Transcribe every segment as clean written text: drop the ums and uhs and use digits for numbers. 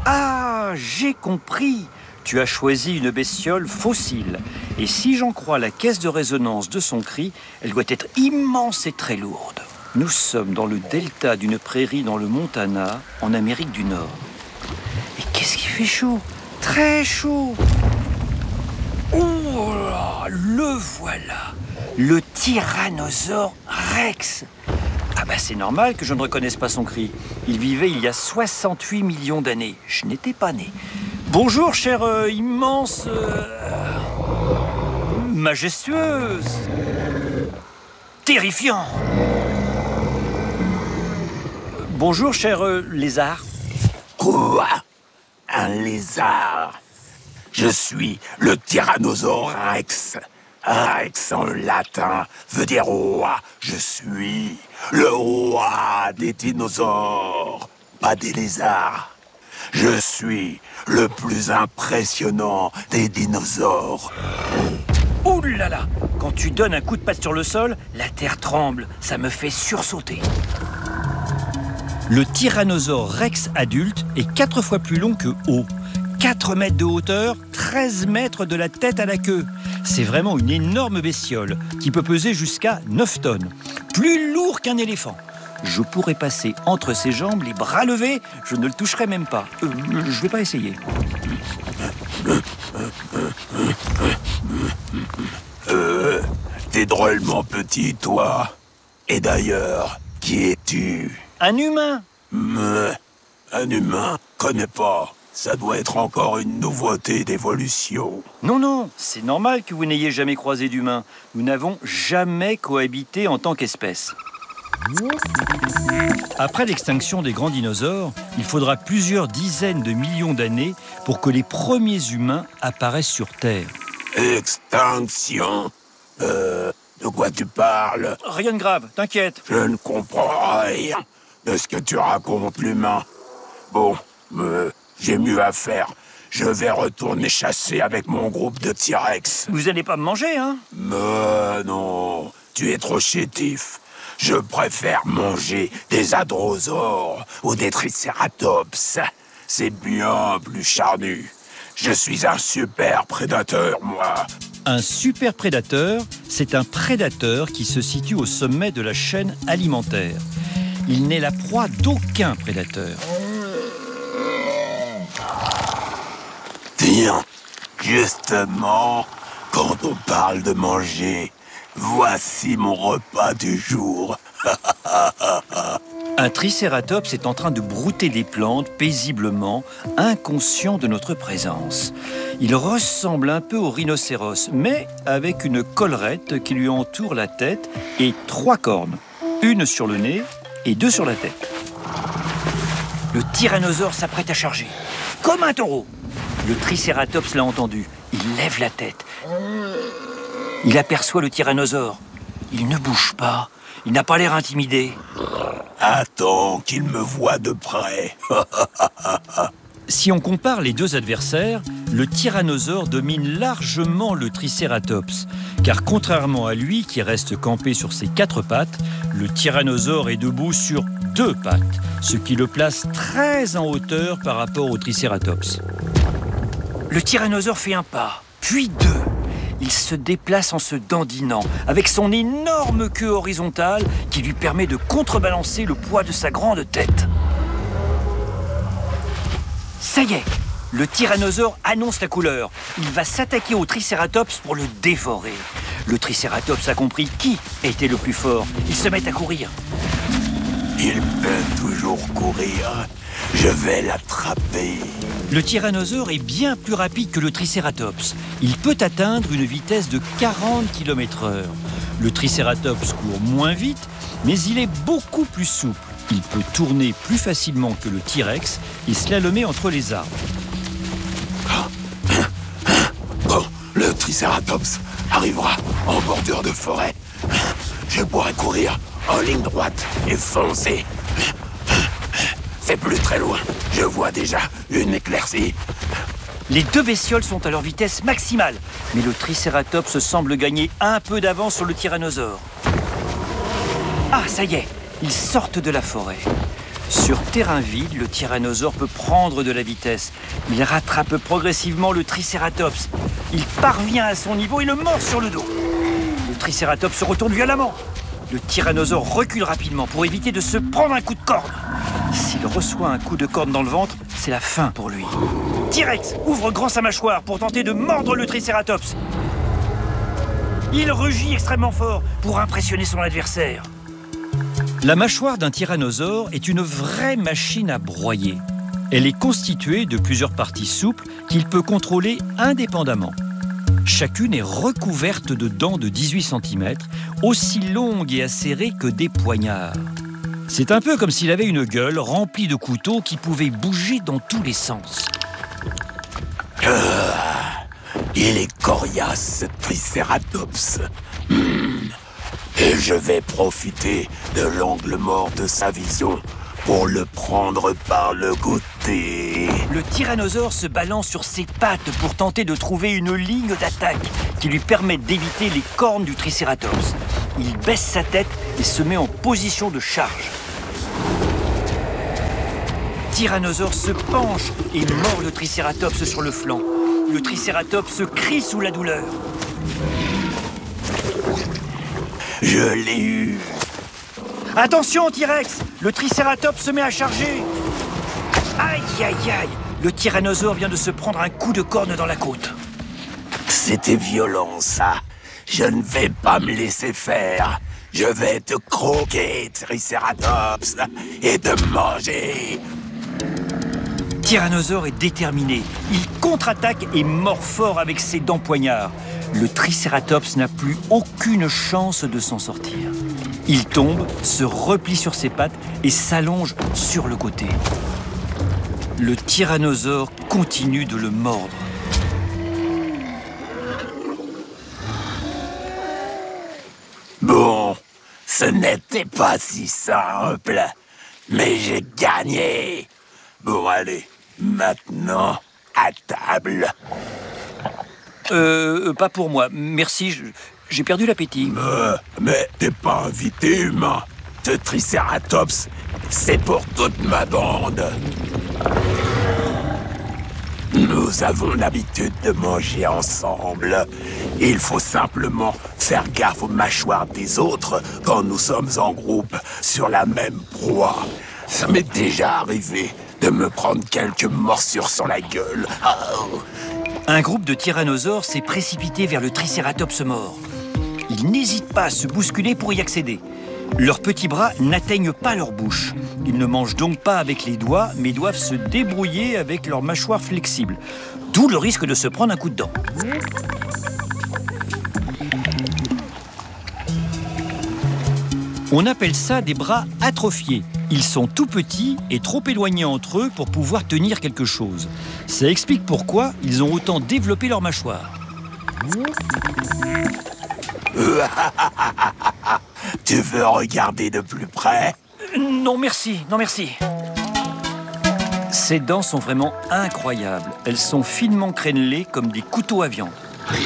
Ah, j'ai compris. Tu as choisi une bestiole fossile. Et si j'en crois la caisse de résonance de son cri, elle doit être immense et très lourde. Nous sommes dans le delta d'une prairie dans le Montana, en Amérique du Nord. Et qu'est-ce qui fait chaud? Très chaud. Oh là, le voilà. Le Tyrannosaure Rex. Ah bah c'est normal que je ne reconnaisse pas son cri. Il vivait il y a 68 millions d'années. Je n'étais pas né. Bonjour, chère immense... majestueuse. Terrifiant. Bonjour, cher lézard. Quoi? Un lézard? Je suis le Tyrannosaure Rex. Rex en latin veut dire roi. Je suis le roi des dinosaures, pas des lézards. Je suis le plus impressionnant des dinosaures. Ouh là là! Quand tu donnes un coup de patte sur le sol, la terre tremble. Ça me fait sursauter. Le Tyrannosaure Rex adulte est 4 fois plus long que haut. 4 mètres de hauteur, 13 mètres de la tête à la queue. C'est vraiment une énorme bestiole qui peut peser jusqu'à 9 tonnes. Plus lourd qu'un éléphant. Je pourrais passer entre ses jambes, les bras levés, je ne le toucherai même pas. Je vais pas essayer. T'es drôlement petit, toi. Et d'ailleurs, qui es-tu? Un humain. Un humain? Connais pas. Ça doit être encore une nouveauté d'évolution. Non, c'est normal que vous n'ayez jamais croisé d'humain. Nous n'avons jamais cohabité en tant qu'espèce. Après l'extinction des grands dinosaures, il faudra plusieurs dizaines de millions d'années pour que les premiers humains apparaissent sur Terre. Extinction? De quoi tu parles? Rien de grave, t'inquiète. Je ne comprends rien de ce que tu racontes, l'humain. Bon, j'ai mieux à faire. Je vais retourner chasser avec mon groupe de T-Rex. Vous allez pas me manger, hein? Mais non, tu es trop chétif. Je préfère manger des hadrosaures ou des tricératops. C'est bien plus charnu. Je suis un super prédateur, moi. Un super prédateur, c'est un prédateur qui se situe au sommet de la chaîne alimentaire. Il n'est la proie d'aucun prédateur. Tiens, justement, quand on parle de manger, voici mon repas du jour. Un tricératops est en train de brouter des plantes paisiblement, inconscient de notre présence. Il ressemble un peu au rhinocéros, mais avec une collerette qui lui entoure la tête et 3 cornes, une sur le nez et 2 sur la tête. Le tyrannosaure s'apprête à charger, comme un taureau. Le tricératops l'a entendu. Il lève la tête. Il aperçoit le tyrannosaure. Il ne bouge pas. Il n'a pas l'air intimidé. Attends qu'il me voie de près. Si on compare les deux adversaires, le tyrannosaure domine largement le tricératops. Car contrairement à lui, qui reste campé sur ses 4 pattes, le tyrannosaure est debout sur 2 pattes, ce qui le place très en hauteur par rapport au tricératops. Le tyrannosaure fait un pas, puis 2. Il se déplace en se dandinant, avec son énorme queue horizontale qui lui permet de contrebalancer le poids de sa grande tête. Ça y est, le tyrannosaure annonce la couleur. Il va s'attaquer au tricératops pour le dévorer. Le tricératops a compris qui était le plus fort. Il se met à courir. Il peut toujours courir. Je vais l'attraper. Le tyrannosaure est bien plus rapide que le tricératops. Il peut atteindre une vitesse de 40 km/h. Le tricératops court moins vite, mais il est beaucoup plus souple. Il peut tourner plus facilement que le T-Rex et slalomer entre les arbres. Quand le tricératops arrivera en bordure de forêt, je pourrai courir en ligne droite et foncer. C'est plus très loin. Je vois déjà une éclaircie. Les deux bestioles sont à leur vitesse maximale, mais le tricératops semble gagner un peu d'avance sur le tyrannosaure. Ah, ça y est, ils sortent de la forêt. Sur terrain vide, le tyrannosaure peut prendre de la vitesse. Il rattrape progressivement le tricératops. Il parvient à son niveau et le mord sur le dos. Le tricératops se retourne violemment. Le tyrannosaure recule rapidement pour éviter de se prendre un coup de corne. S'il reçoit un coup de corne dans le ventre, c'est la fin pour lui. T-Rex ouvre grand sa mâchoire pour tenter de mordre le tricératops. Il rugit extrêmement fort pour impressionner son adversaire. La mâchoire d'un tyrannosaure est une vraie machine à broyer. Elle est constituée de plusieurs parties souples qu'il peut contrôler indépendamment. Chacune est recouverte de dents de 18 cm, aussi longues et acérées que des poignards. C'est un peu comme s'il avait une gueule remplie de couteaux qui pouvaient bouger dans tous les sens. Il est coriace, ce tricératops. Et je vais profiter de l'angle mort de sa vision pour le prendre par le côté. Le tyrannosaure se balance sur ses pattes pour tenter de trouver une ligne d'attaque qui lui permette d'éviter les cornes du tricératops. Il baisse sa tête et se met en position de charge. Tyrannosaure se penche et mord le tricératops sur le flanc. Le tricératops crie sous la douleur. Je l'ai eu. Attention, T-Rex! Le tricératops se met à charger. Aïe, aïe, aïe! Le tyrannosaure vient de se prendre un coup de corne dans la côte. C'était violent, ça. Je ne vais pas me laisser faire. Je vais te croquer, tricératops, et te manger. Tyrannosaure est déterminé. Il contre-attaque et mord fort avec ses dents poignards. Le tricératops n'a plus aucune chance de s'en sortir. Il tombe, se replie sur ses pattes et s'allonge sur le côté. Le tyrannosaure continue de le mordre. Bon, ce n'était pas si simple, mais j'ai gagné. Bon, allez, maintenant, à table. Pas pour moi. Merci, j'ai perdu l'appétit. Mais t'es pas invité, humain. Ce tricératops, c'est pour toute ma bande. Nous avons l'habitude de manger ensemble. Il faut simplement faire gaffe aux mâchoires des autres quand nous sommes en groupe sur la même proie. Ça m'est déjà arrivé de me prendre quelques morsures sur la gueule. Oh. Un groupe de tyrannosaures s'est précipité vers le tricératops mort. Ils n'hésitent pas à se bousculer pour y accéder. Leurs petits bras n'atteignent pas leur bouche. Ils ne mangent donc pas avec les doigts, mais doivent se débrouiller avec leurs mâchoires flexibles. D'où le risque de se prendre un coup de dent. On appelle ça des bras atrophiés. Ils sont tout petits et trop éloignés entre eux pour pouvoir tenir quelque chose. Ça explique pourquoi ils ont autant développé leur mâchoire. Tu veux regarder de plus près? Non merci, non merci. Ces dents sont vraiment incroyables. Elles sont finement crénelées comme des couteaux à viande.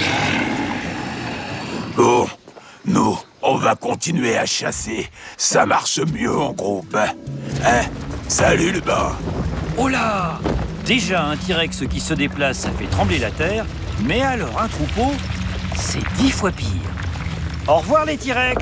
Oh, nous, on va continuer à chasser. Ça marche mieux en groupe. Hein? Salut, le bain. Oh là! Déjà, un T-Rex qui se déplace, ça fait trembler la terre. Mais alors, un troupeau, c'est 10 fois pire. Au revoir, les T-Rex!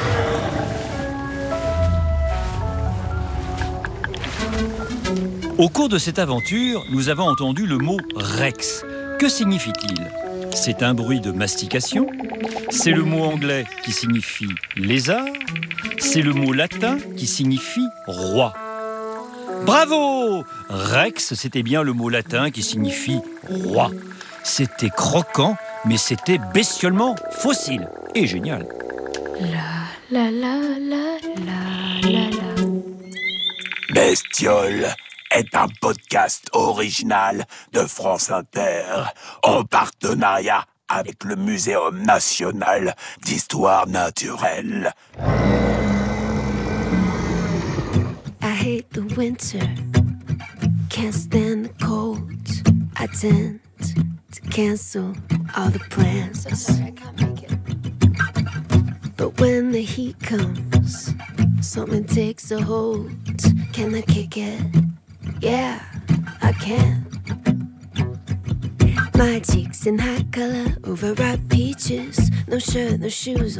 Au cours de cette aventure, nous avons entendu le mot « rex ». Que signifie-t-il? C'est un bruit de mastication. C'est le mot anglais qui signifie « lézard ». C'est le mot latin qui signifie « roi ». Bravo! Rex, c'était bien le mot latin qui signifie « roi ». C'était croquant, mais c'était bestiolement fossile et génial. La la la la la la la. Bestiole est un podcast original de France Inter en partenariat avec le Muséum national d'histoire naturelle. I hate the winter, can't stand the cold. I tend to cancel all the plans. So sorry, I can't make it. But when the heat comes, something takes a hold. Can I kick it? Yeah, I can. My cheeks in high color, overripe peaches. No shirt, no shoes.